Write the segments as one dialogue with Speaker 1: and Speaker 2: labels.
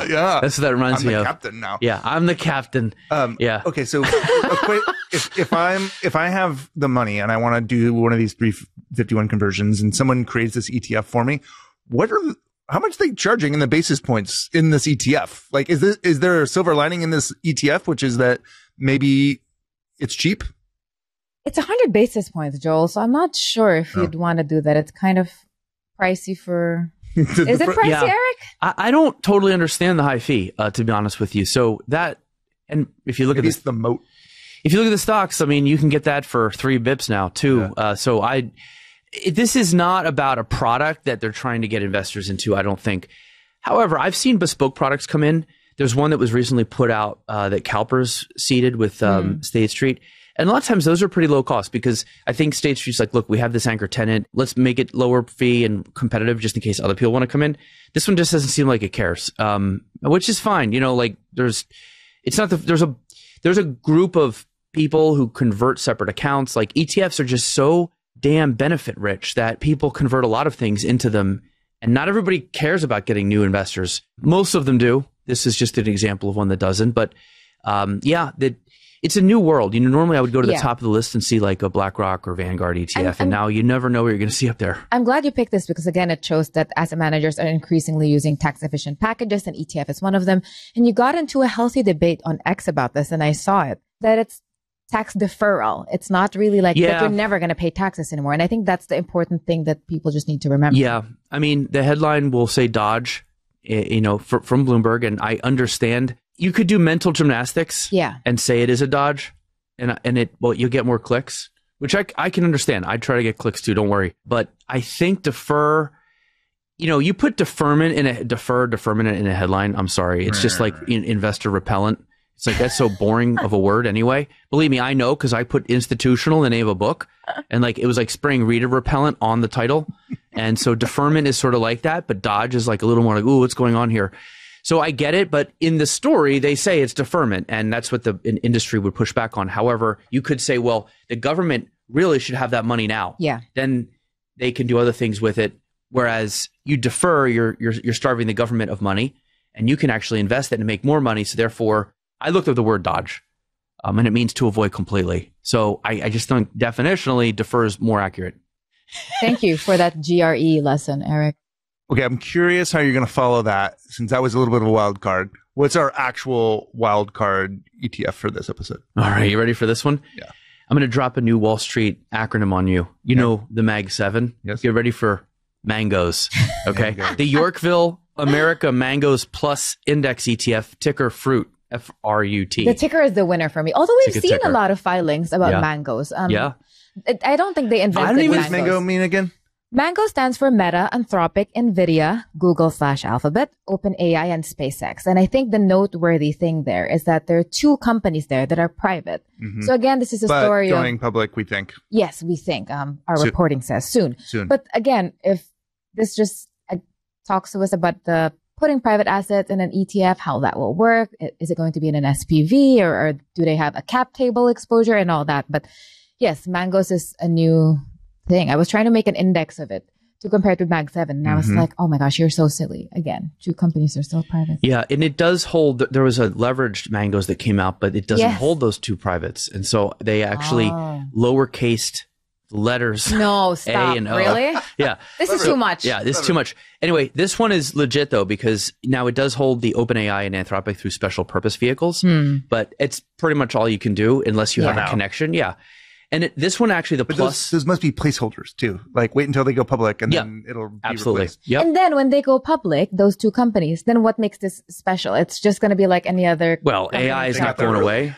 Speaker 1: Yeah.
Speaker 2: That's what that reminds me of.
Speaker 1: I'm the captain now.
Speaker 2: Yeah, I'm the captain. Yeah.
Speaker 1: Okay, so if I have the money and I want to do one of these 351 conversions and someone creates this ETF for me, how much are they charging in the basis points in this ETF? Like, is there a silver lining in this ETF, which is that maybe it's cheap?
Speaker 3: It's 100 basis points, Joel. So I'm not sure if you'd want to do that. It's kind of pricey for. Is it pricey, Eric?
Speaker 2: I don't totally understand the high fee, to be honest with you. So that, and if you look at
Speaker 1: the moat,
Speaker 2: if you look at the stocks, I mean, you can get that for 3 bips now too. Yeah. This is not about a product that they're trying to get investors into, I don't think. However, I've seen bespoke products come in. There's one that was recently put out that CalPERS seeded with State Street. And a lot of times those are pretty low cost because I think State Street's like, look, we have this anchor tenant. Let's make it lower fee and competitive just in case other people want to come in. This one just doesn't seem like it cares, which is fine. You know, like there's a group of people who convert separate accounts. Like ETFs are just so damn benefit rich that people convert a lot of things into them. And not everybody cares about getting new investors. Most of them do. This is just an example of one that doesn't. But it's a new world. You know, normally I would go to the top of the list and see like a BlackRock or Vanguard ETF, and now you never know what you're going to see up there.
Speaker 3: I'm glad you picked this because, again, it shows that asset managers are increasingly using tax-efficient packages, and ETF is one of them. And you got into a healthy debate on X about this, and I saw it, that it's tax deferral. It's not really like that you're never going to pay taxes anymore. And I think that's the important thing that people just need to remember.
Speaker 2: Yeah. I mean, the headline will say Dodge, you know, from Bloomberg, and I understand. You could do mental gymnastics and say it is a Dodge and you'll get more clicks, which I can understand. I try to get clicks too. Don't worry. But I think defer, you know, you put deferment in a headline. I'm sorry. It's just like investor repellent. It's like, that's so boring of a word anyway. Believe me, I know, because I put institutional in the name of a book and like, it was like spraying reader repellent on the title. And so deferment is sort of like that, but Dodge is like a little more like, ooh, what's going on here? So I get it, but in the story, they say it's deferment, and that's what the industry would push back on. However, you could say, well, the government really should have that money now.
Speaker 3: Yeah.
Speaker 2: Then they can do other things with it. Whereas you defer, you're starving the government of money, and you can actually invest it and make more money. So therefore, I looked at the word Dodge, and it means to avoid completely. So I just think definitionally defer is more accurate.
Speaker 3: Thank you for that GRE lesson, Eric.
Speaker 1: Okay, I'm curious how you're going to follow that, since that was a little bit of a wild card. What's our actual wild card ETF for this episode?
Speaker 2: All right, you ready for this one?
Speaker 1: Yeah.
Speaker 2: I'm going to drop a new Wall Street acronym on you. You know the Mag 7?
Speaker 1: Yes.
Speaker 2: Get ready for Mangoes, okay? The Yorkville America Mangoes Plus Index ETF, ticker FRUIT, F-R-U-T.
Speaker 3: The ticker is the winner for me. Although we've seen a lot of filings about mangoes. I don't think they invented
Speaker 1: mangoes. What does mango mean again?
Speaker 3: Mango stands for Meta, Anthropic, NVIDIA, Google/Alphabet, OpenAI, and SpaceX. And I think the noteworthy thing there is that there are 2 companies there that are private. Mm-hmm. So again, this is a story
Speaker 1: going public, we think.
Speaker 3: Yes, we think. Our reporting says soon. But again, if this just talks to us about the putting private assets in an ETF, how that will work. Is it going to be in an SPV or do they have a cap table exposure and all that? But yes, Mangoes is a new thing. I was trying to make an index of it to compare it with Mag 7. And I was like, oh my gosh, you're so silly. Again, 2 companies are still private.
Speaker 2: Yeah. And it does hold, there was a leveraged Mangoes that came out, but it doesn't hold those 2 privates. And so they actually lowercased letters.
Speaker 3: No, stop.
Speaker 2: A and O.
Speaker 3: Really?
Speaker 2: Yeah.
Speaker 3: This is too much.
Speaker 2: Yeah, this is too much. Anyway, this one is legit though, because now it does hold the OpenAI and Anthropic through special purpose vehicles, but it's pretty much all you can do unless you have a connection. Yeah. And this one actually,
Speaker 1: those must be placeholders too. Like wait until they go public and then it'll be replaced.
Speaker 2: Yep.
Speaker 3: And then when they go public, those 2 companies, then what makes this special? It's just going to be like any other.
Speaker 2: Well, AI is not going away.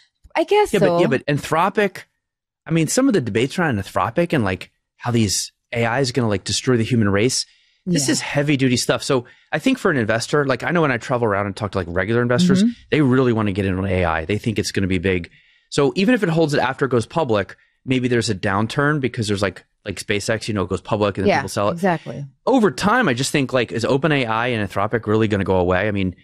Speaker 3: I guess so.
Speaker 2: But Anthropic, I mean, some of the debates around Anthropic and like how these AI is going to like destroy the human race. This is heavy duty stuff. So I think for an investor, like I know when I travel around and talk to like regular investors, they really want to get into AI. They think it's going to be big. So even if it holds it after it goes public, maybe there's a downturn because there's like SpaceX, you know, it goes public and then people sell it.
Speaker 3: Exactly.
Speaker 2: Over time, I just think like, is OpenAI and Anthropic really going to go away? I mean,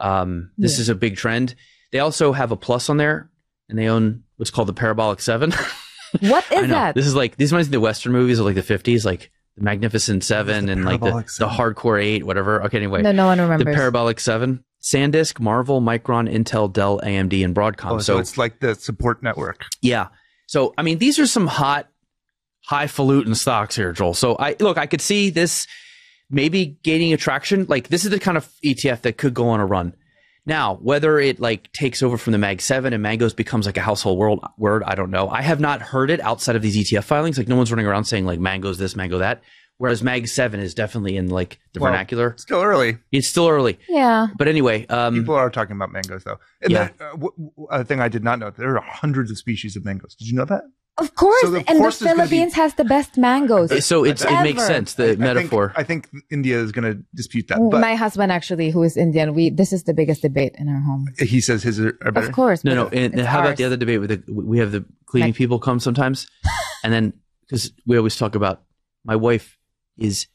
Speaker 2: this is a big trend. They also have a plus on there and they own what's called the Parabolic 7.
Speaker 3: What is that?
Speaker 2: This is like, these might be the Western movies of like the 50s, like the Magnificent Seven and like the Hardcore 8, whatever. Okay, anyway.
Speaker 3: No one remembers.
Speaker 2: The Parabolic 7. SanDisk, Marvel, Micron, Intel, Dell, AMD, and Broadcom.
Speaker 1: Oh, so it's like the support network.
Speaker 2: Yeah. So, I mean, these are some hot, highfalutin stocks here, Joel. So I could see this maybe gaining attraction. Like, this is the kind of ETF that could go on a run. Now, whether it like takes over from the Mag 7 and Mangos becomes like a household word, I don't know. I have not heard it outside of these ETF filings. Like, no one's running around saying like Mangos this, Mango that. Whereas Mag 7 is definitely in like the vernacular.
Speaker 1: It's still early.
Speaker 2: It's still early.
Speaker 3: Yeah.
Speaker 2: But anyway.
Speaker 1: People are talking about mangoes though. And a thing I did not know, there are hundreds of species of mangoes. Did you know that?
Speaker 3: Of course.
Speaker 1: So
Speaker 3: and the Philippines has the best mangoes.
Speaker 2: So it makes sense, the metaphor.
Speaker 1: I think India is going to dispute that.
Speaker 3: But my husband actually, who is Indian, this is the biggest debate in our home.
Speaker 1: He says his are better?
Speaker 3: Of course.
Speaker 2: No. And how about the other debate we have the cleaning people come sometimes? And then, because we always talk about, my wife is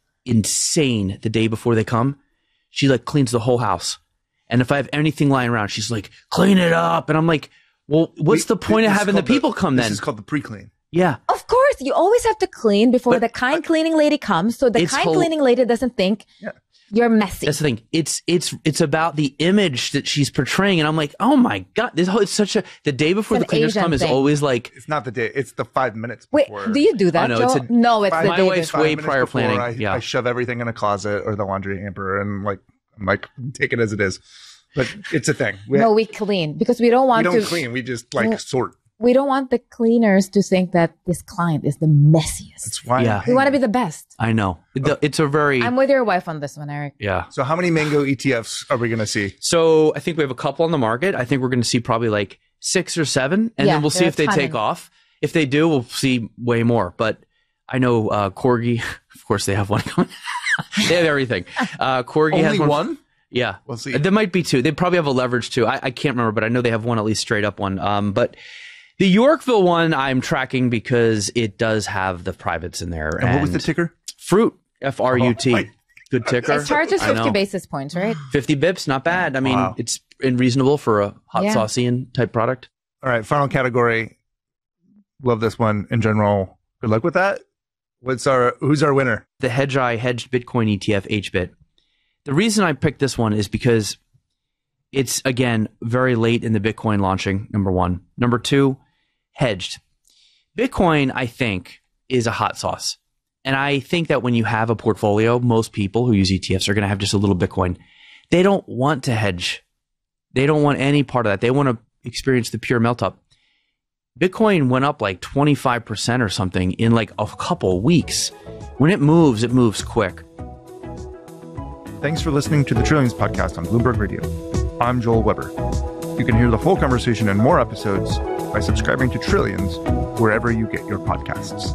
Speaker 2: insane the day before they come. She like cleans the whole house. And if I have anything lying around, she's like, clean it up. And I'm like, well, what's the point of having the people come then?
Speaker 1: This is called the pre-clean.
Speaker 2: Yeah.
Speaker 3: Of course. You always have to clean before the kind cleaning lady comes. So the kind cleaning lady doesn't think you're messy.
Speaker 2: That's the thing. It's about the image that she's portraying. And I'm like, oh my God, it's such the day before the cleaners come is always like.
Speaker 1: It's not the day. It's the 5 minutes before.
Speaker 3: Wait, do you do that, Joe? No, it's the day before.
Speaker 2: My wife's way prior planning.
Speaker 1: I shove everything in a closet or the laundry hamper and I'm like, take it as it is. But it's a thing.
Speaker 3: We clean because we don't want to.
Speaker 1: We don't clean. We just sort.
Speaker 3: We don't want the cleaners to think that this client is the messiest.
Speaker 1: That's why
Speaker 3: we want to be the best.
Speaker 2: I know. It's a very...
Speaker 3: I'm with your wife on this one, Eric.
Speaker 2: Yeah.
Speaker 1: So how many mango ETFs are we going to see?
Speaker 2: So I think we have a couple on the market. I think we're going to see probably like 6 or 7. And then we'll see if they take off. If they do, we'll see way more. But I know Corgi, of course, they have one coming. They have everything. Corgi has
Speaker 1: one?
Speaker 2: Yeah.
Speaker 1: We'll see.
Speaker 2: There might be 2. They probably have a leverage too. I can't remember, but I know they have one, at least straight up one. But the Yorkville one I'm tracking because it does have the privates in there.
Speaker 1: And what was the ticker?
Speaker 2: Fruit. F-R-U-T. Good ticker.
Speaker 3: It charges 50 basis points, right?
Speaker 2: 50 bips, not bad. I mean, it's reasonable for a hot saucy type product.
Speaker 1: All right, final category. Love this one in general. Good luck with that. Who's our winner?
Speaker 2: The Hedgeye Hedged Bitcoin ETF, HBIT. The reason I picked this one is because it's, again, very late in the Bitcoin launching, number one. Number two, hedged. Bitcoin, I think, is a hot sauce. And I think that when you have a portfolio, most people who use ETFs are going to have just a little Bitcoin. They don't want to hedge. They don't want any part of that. They want to experience the pure melt up. Bitcoin went up like 25% or something in like a couple weeks. When it moves quick.
Speaker 1: Thanks for listening to the Trillions podcast on Bloomberg Radio. I'm Joel Weber. You can hear the full conversation and more episodes by subscribing to Trillions wherever you get your podcasts.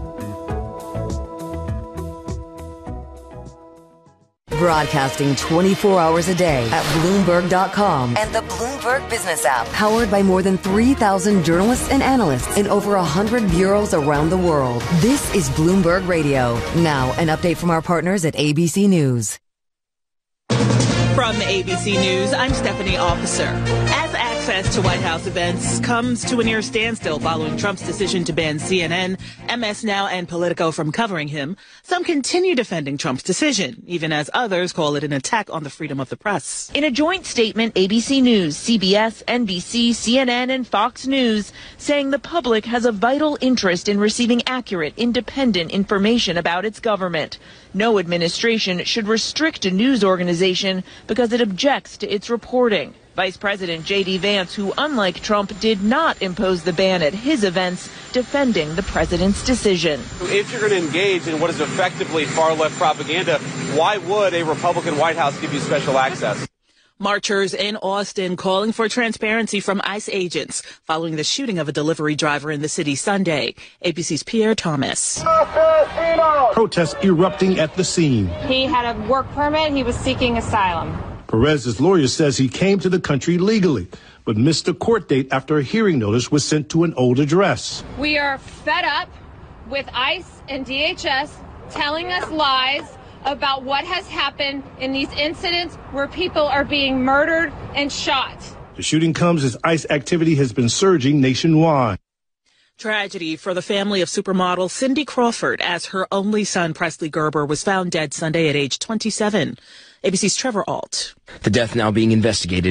Speaker 4: Broadcasting 24 hours a day at Bloomberg.com and the Bloomberg Business app. Powered by more than 3,000 journalists and analysts in over 100 bureaus around the world. This is Bloomberg Radio. Now, an update from our partners at ABC News.
Speaker 5: From ABC News, I'm Stephanie Officer. As access to White House events comes to a near standstill following Trump's decision to ban CNN, MS Now, and Politico from covering him, some continue defending Trump's decision, even as others call it an attack on the freedom of the press.
Speaker 6: In a joint statement, ABC News, CBS, NBC, CNN, and Fox News saying the public has a vital interest in receiving accurate, independent information about its government. No administration should restrict a news organization because it objects to its reporting. Vice President J.D. Vance, who unlike Trump did not impose the ban at his events, defending the president's decision.
Speaker 7: If you're going to engage in what is effectively far-left propaganda, why would a Republican White House give you special access?
Speaker 5: Marchers in Austin calling for transparency from ICE agents following the shooting of a delivery driver in the city Sunday. ABC's Pierre Thomas.
Speaker 8: Protests erupting at the scene.
Speaker 9: He had a work permit. He was seeking asylum.
Speaker 8: Perez's lawyer says he came to the country legally, but missed a court date after a hearing notice was sent to an old address.
Speaker 9: We are fed up with ICE and DHS telling us lies about what has happened in these incidents where people are being murdered and shot.
Speaker 8: The shooting comes as ICE activity has been surging nationwide.
Speaker 5: Tragedy for the family of supermodel Cindy Crawford as her only son, Presley Gerber, was found dead Sunday at age 27.
Speaker 10: ABC's Trevor Ault.
Speaker 11: The death now being investigated